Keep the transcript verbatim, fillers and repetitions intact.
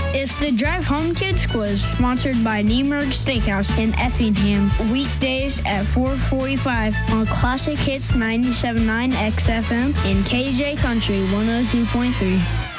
It's the Drive Home Kids Quiz, sponsored by Niemerg Steakhouse in Effingham. Weekdays at four forty-five on Classic Hits ninety-seven point nine X F M and K J Country one oh two point three.